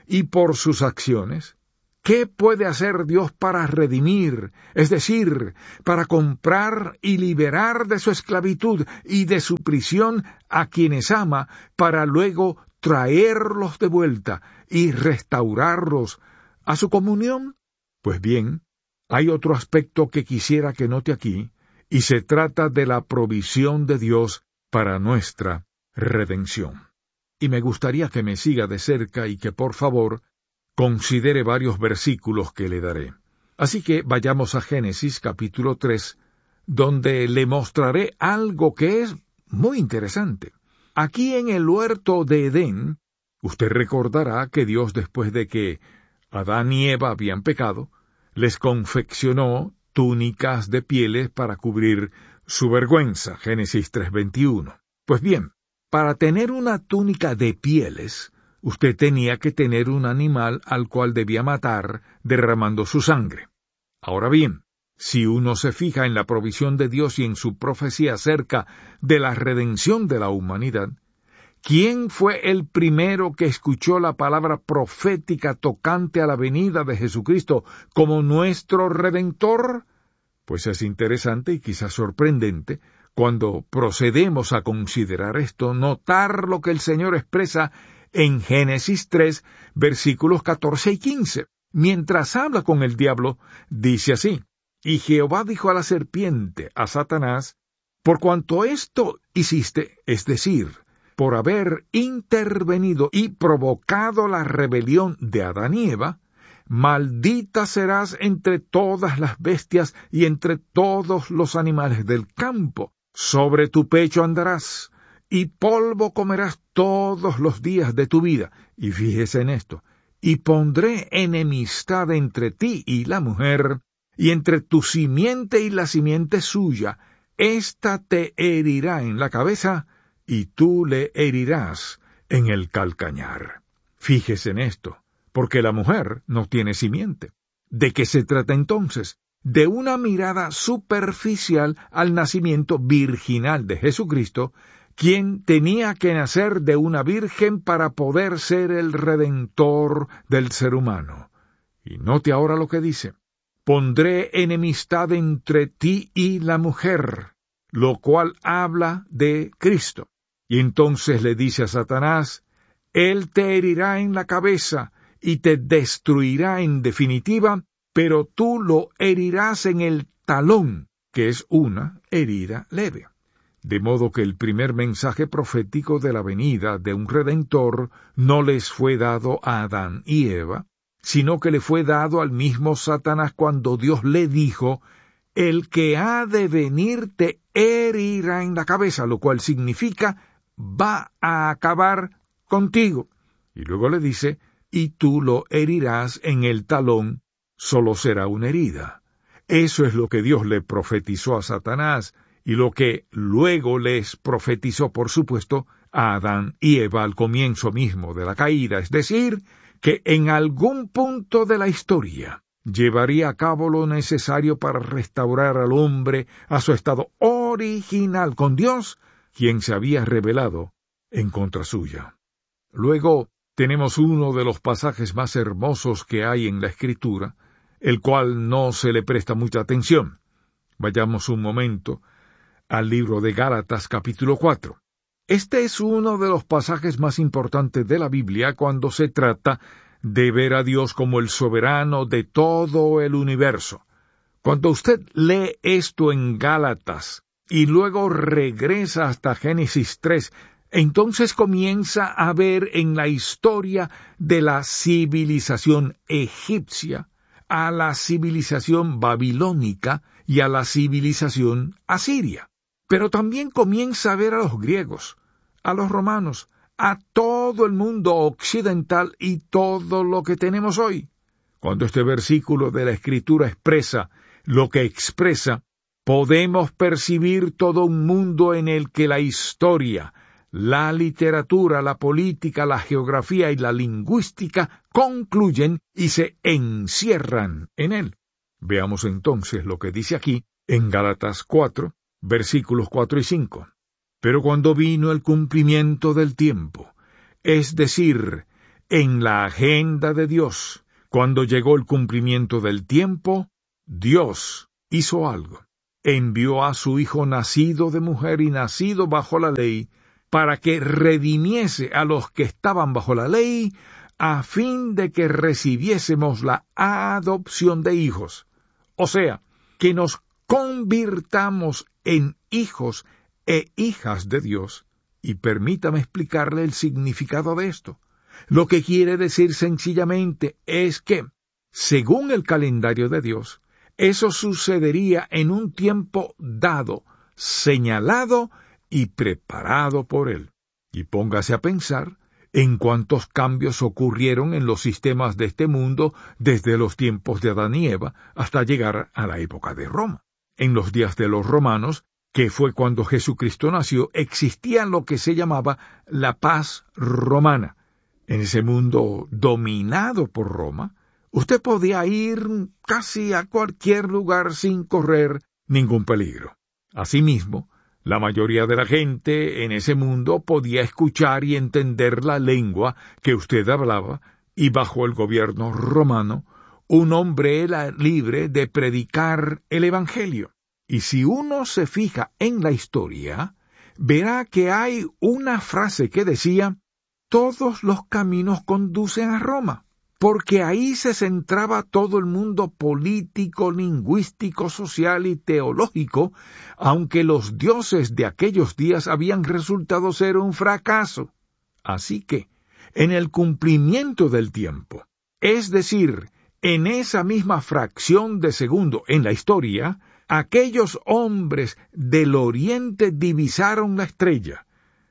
y por sus acciones? ¿Qué puede hacer Dios para redimir, es decir, para comprar y liberar de su esclavitud y de su prisión a quienes ama, para luego traerlos de vuelta y restaurarlos a su comunión? Pues bien, hay otro aspecto que quisiera que note aquí, y se trata de la provisión de Dios para nuestra redención. Y me gustaría que me siga de cerca y que, por favor, considere varios versículos que le daré. Así que vayamos a Génesis capítulo tres, donde le mostraré algo que es muy interesante. Aquí en el huerto de Edén, usted recordará que Dios, después de que Adán y Eva habían pecado, les confeccionó túnicas de pieles para cubrir su vergüenza. Génesis tres veintiuno. Pues bien, para tener una túnica de pieles, usted tenía que tener un animal al cual debía matar derramando su sangre. Ahora bien, si uno se fija en la provisión de Dios y en su profecía acerca de la redención de la humanidad, ¿quién fue el primero que escuchó la palabra profética tocante a la venida de Jesucristo como nuestro Redentor? Pues es interesante y quizás sorprendente, cuando procedemos a considerar esto, notar lo que el Señor expresa en Génesis tres, versículos catorce y quince. Mientras habla con el diablo, dice así: Y Jehová dijo a la serpiente, a Satanás, por cuanto esto hiciste, es decir, por haber intervenido y provocado la rebelión de Adán y Eva, maldita serás entre todas las bestias y entre todos los animales del campo. Sobre tu pecho andarás, y polvo comerás todos los días de tu vida. Y fíjese en esto: y pondré enemistad entre ti y la mujer, y entre tu simiente y la simiente suya. Ésta te herirá en la cabeza, y tú le herirás en el calcañar. Fíjese en esto, porque la mujer no tiene simiente. ¿De qué se trata entonces? De una mirada superficial al nacimiento virginal de Jesucristo, quien tenía que nacer de una virgen para poder ser el redentor del ser humano. Y note ahora lo que dice: pondré enemistad entre ti y la mujer, lo cual habla de Cristo. Y entonces le dice a Satanás: él te herirá en la cabeza y te destruirá en definitiva, pero tú lo herirás en el talón, que es una herida leve. De modo que el primer mensaje profético de la venida de un Redentor no les fue dado a Adán y Eva, sino que le fue dado al mismo Satanás cuando Dios le dijo: el que ha de venir te herirá en la cabeza, lo cual significa va a acabar contigo. Y luego le dice: y tú lo herirás en el talón, solo será una herida. Eso es lo que Dios le profetizó a Satanás, y lo que luego les profetizó, por supuesto, a Adán y Eva al comienzo mismo de la caída, es decir, que en algún punto de la historia llevaría a cabo lo necesario para restaurar al hombre a su estado original con Dios, quien se había rebelado en contra suya. Luego tenemos uno de los pasajes más hermosos que hay en la Escritura, el cual no se le presta mucha atención. Vayamos un momento al libro de Gálatas capítulo cuatro. Este es uno de los pasajes más importantes de la Biblia cuando se trata de ver a Dios como el soberano de todo el universo. Cuando usted lee esto en Gálatas y luego regresa hasta Génesis tres, entonces comienza a ver en la historia de la civilización egipcia, a la civilización babilónica y a la civilización asiria. Pero también comienza a ver a los griegos, a los romanos, a todo el mundo occidental y todo lo que tenemos hoy. Cuando este versículo de la Escritura expresa lo que expresa, podemos percibir todo un mundo en el que la historia, la literatura, la política, la geografía y la lingüística concluyen y se encierran en él. Veamos entonces lo que dice aquí en Gálatas cuatro, versículos cuatro y cinco. Pero cuando vino el cumplimiento del tiempo, es decir, en la agenda de Dios. Cuando llegó el cumplimiento del tiempo, Dios hizo algo. Envió a su Hijo nacido de mujer y nacido bajo la ley, para que redimiese a los que estaban bajo la ley, a fin de que recibiésemos la adopción de hijos. O sea, que nos convirtamos en hijos e hijas de Dios. Y permítame explicarle el significado de esto. Lo que quiere decir sencillamente es que, según el calendario de Dios, eso sucedería en un tiempo dado, señalado y preparado por Él. Y póngase a pensar en cuántos cambios ocurrieron en los sistemas de este mundo desde los tiempos de Adán y Eva hasta llegar a la época de Roma. En los días de los romanos, que fue cuando Jesucristo nació, existía lo que se llamaba la paz romana. En ese mundo dominado por Roma, usted podía ir casi a cualquier lugar sin correr ningún peligro. Asimismo, la mayoría de la gente en ese mundo podía escuchar y entender la lengua que usted hablaba, y bajo el gobierno romano, un hombre era libre de predicar el Evangelio. Y si uno se fija en la historia, verá que hay una frase que decía: todos los caminos conducen a Roma, porque ahí se centraba todo el mundo político, lingüístico, social y teológico, aunque los dioses de aquellos días habían resultado ser un fracaso. Así que, en el cumplimiento del tiempo, es decir, en esa misma fracción de segundo en la historia, aquellos hombres del oriente divisaron la estrella,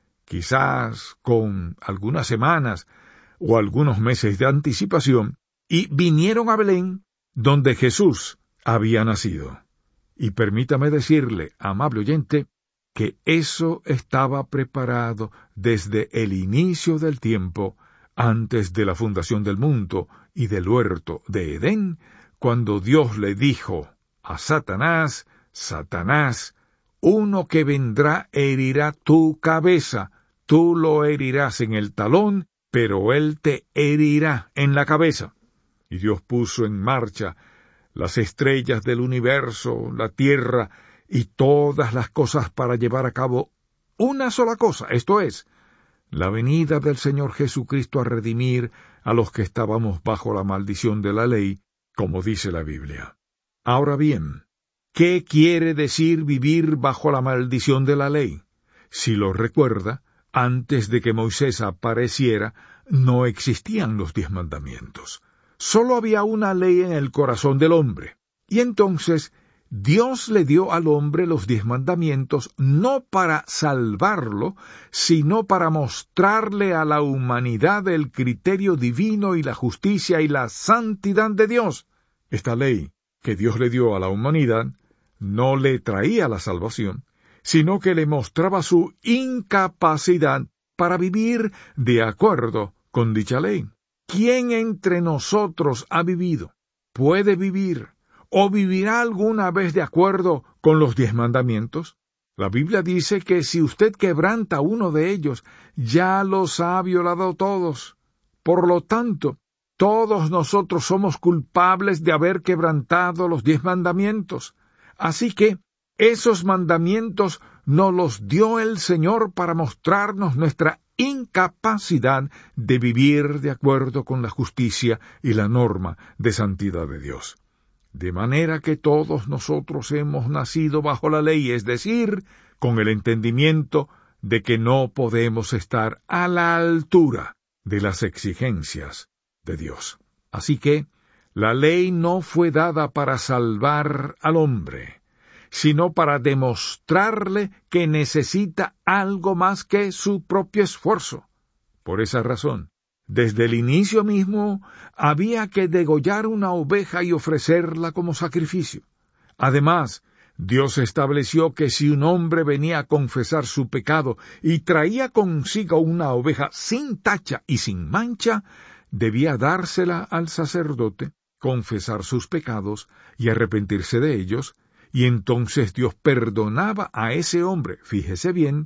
quizás con algunas semanas o algunos meses de anticipación, y vinieron a Belén, donde Jesús había nacido. Y permítame decirle, amable oyente, que eso estaba preparado desde el inicio del tiempo, antes de la fundación del mundo y del huerto de Edén, cuando Dios le dijo a Satanás: Satanás, uno que vendrá herirá tu cabeza, tú lo herirás en el talón, pero él te herirá en la cabeza. Y Dios puso en marcha las estrellas del universo, la tierra y todas las cosas para llevar a cabo una sola cosa, esto es, la venida del Señor Jesucristo a redimir a los que estábamos bajo la maldición de la ley, como dice la Biblia. Ahora bien, ¿qué quiere decir vivir bajo la maldición de la ley? Si lo recuerda, antes de que Moisés apareciera, no existían los diez mandamientos. Solo había una ley en el corazón del hombre. Y entonces Dios le dio al hombre los diez mandamientos no para salvarlo, sino para mostrarle a la humanidad el criterio divino y la justicia y la santidad de Dios. Esta ley que Dios le dio a la humanidad no le traía la salvación, sino que le mostraba su incapacidad para vivir de acuerdo con dicha ley. ¿Quién entre nosotros ha vivido, puede vivir, o vivirá alguna vez de acuerdo con los diez mandamientos? La Biblia dice que si usted quebranta uno de ellos, ya los ha violado todos. Por lo tanto, todos nosotros somos culpables de haber quebrantado los diez mandamientos. Así que, esos mandamientos nos los dio el Señor para mostrarnos nuestra incapacidad de vivir de acuerdo con la justicia y la norma de santidad de Dios. De manera que todos nosotros hemos nacido bajo la ley, es decir, con el entendimiento de que no podemos estar a la altura de las exigencias de Dios. Así que, la ley no fue dada para salvar al hombre, sino para demostrarle que necesita algo más que su propio esfuerzo. Por esa razón, desde el inicio mismo, había que degollar una oveja y ofrecerla como sacrificio. Además, Dios estableció que si un hombre venía a confesar su pecado y traía consigo una oveja sin tacha y sin mancha, debía dársela al sacerdote, confesar sus pecados y arrepentirse de ellos, y entonces Dios perdonaba a ese hombre, fíjese bien,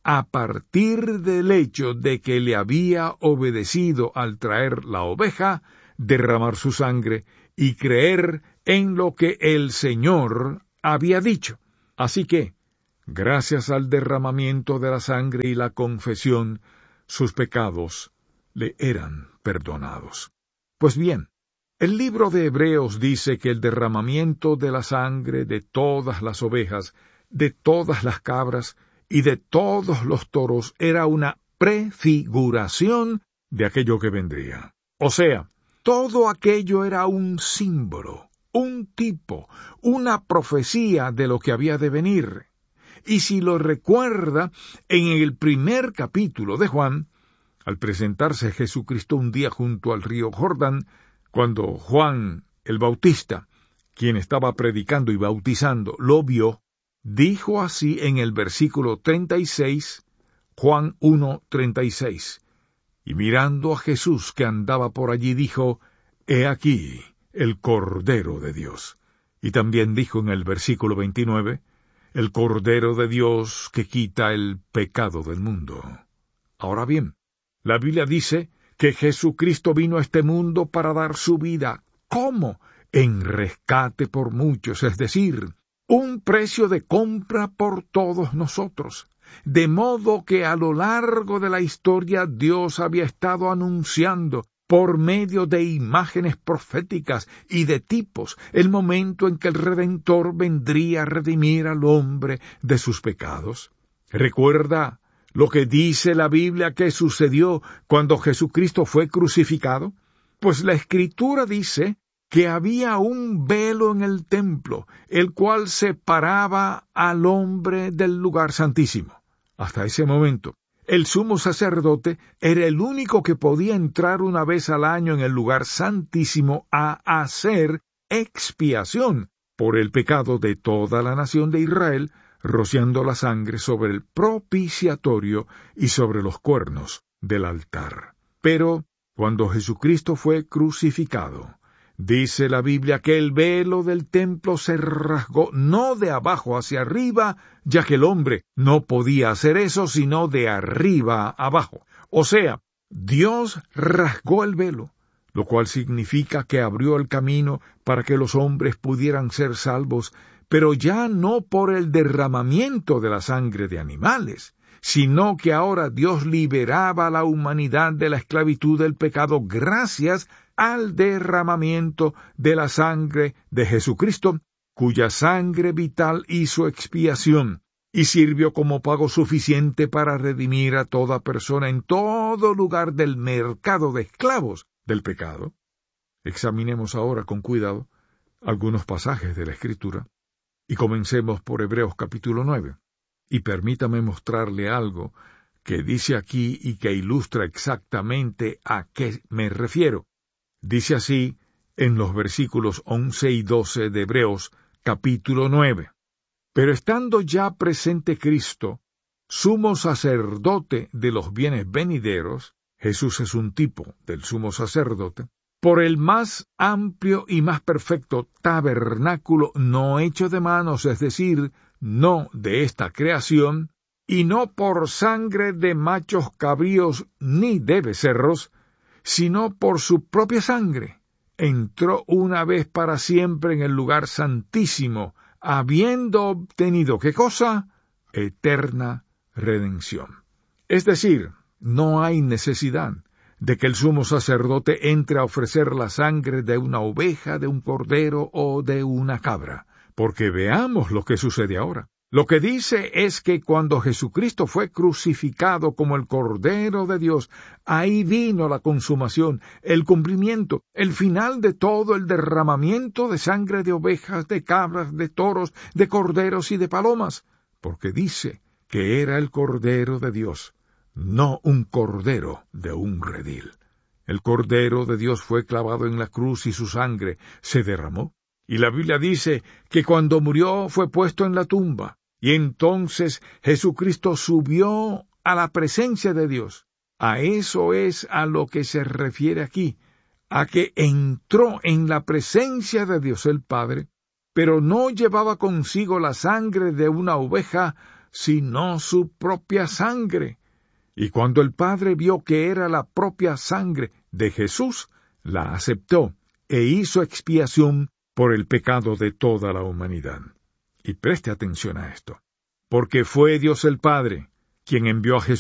a partir del hecho de que le había obedecido al traer la oveja, derramar su sangre y creer en lo que el Señor había dicho. Así que, gracias al derramamiento de la sangre y la confesión, sus pecados le eran perdonados. Pues bien, el libro de Hebreos dice que el derramamiento de la sangre de todas las ovejas, de todas las cabras y de todos los toros era una prefiguración de aquello que vendría. O sea, todo aquello era un símbolo, un tipo, una profecía de lo que había de venir. Y si lo recuerda, en el primer capítulo de Juan, al presentarse Jesucristo un día junto al río Jordán, cuando Juan el Bautista, quien estaba predicando y bautizando, lo vio, dijo así en el versículo treinta y seis, Juan uno, treinta y seis, y mirando a Jesús que andaba por allí, dijo, «He aquí el Cordero de Dios». Y también dijo en el versículo veintinueve, «El Cordero de Dios que quita el pecado del mundo». Ahora bien, la Biblia dice que Jesucristo vino a este mundo para dar su vida. ¿Cómo? En rescate por muchos, es decir, un precio de compra por todos nosotros. De modo que a lo largo de la historia Dios había estado anunciando, por medio de imágenes proféticas y de tipos, el momento en que el Redentor vendría a redimir al hombre de sus pecados. ¿Recuerda lo que dice la Biblia que sucedió cuando Jesucristo fue crucificado? Pues la Escritura dice que había un velo en el templo, el cual separaba al hombre del lugar santísimo. Hasta ese momento, el sumo sacerdote era el único que podía entrar una vez al año en el lugar santísimo a hacer expiación por el pecado de toda la nación de Israel, rociando la sangre sobre el propiciatorio y sobre los cuernos del altar. Pero, cuando Jesucristo fue crucificado, dice la Biblia que el velo del templo se rasgó no de abajo hacia arriba, ya que el hombre no podía hacer eso sino de arriba a abajo. O sea, Dios rasgó el velo, lo cual significa que abrió el camino para que los hombres pudieran ser salvos, pero ya no por el derramamiento de la sangre de animales, sino que ahora Dios liberaba a la humanidad de la esclavitud del pecado gracias al derramamiento de la sangre de Jesucristo, cuya sangre vital hizo expiación y sirvió como pago suficiente para redimir a toda persona en todo lugar del mercado de esclavos del pecado. Examinemos ahora con cuidado algunos pasajes de la Escritura y comencemos por Hebreos capítulo nueve. Y permítame mostrarle algo que dice aquí y que ilustra exactamente a qué me refiero. Dice así en los versículos once y doce de Hebreos capítulo nueve. Pero estando ya presente Cristo, sumo sacerdote de los bienes venideros, Jesús es un tipo del sumo sacerdote, por el más amplio y más perfecto tabernáculo no hecho de manos, es decir, no de esta creación, y no por sangre de machos cabríos ni de becerros, sino por su propia sangre, entró una vez para siempre en el lugar santísimo, habiendo obtenido, ¿qué cosa? Eterna redención. Es decir, no hay necesidad de que el sumo sacerdote entre a ofrecer la sangre de una oveja, de un cordero o de una cabra, porque veamos lo que sucede ahora. Lo que dice es que cuando Jesucristo fue crucificado como el Cordero de Dios, ahí vino la consumación, el cumplimiento, el final de todo el derramamiento de sangre de ovejas, de cabras, de toros, de corderos y de palomas, porque dice que era el Cordero de Dios, no un cordero de un redil. El Cordero de Dios fue clavado en la cruz y su sangre se derramó. Y la Biblia dice que cuando murió fue puesto en la tumba. Y entonces Jesucristo subió a la presencia de Dios. A eso es a lo que se refiere aquí, a que entró en la presencia de Dios el Padre, pero no llevaba consigo la sangre de una oveja, sino su propia sangre. Y cuando el Padre vio que era la propia sangre de Jesús, la aceptó e hizo expiación por el pecado de toda la humanidad. Y preste atención a esto, porque fue Dios el Padre quien envió a Jesús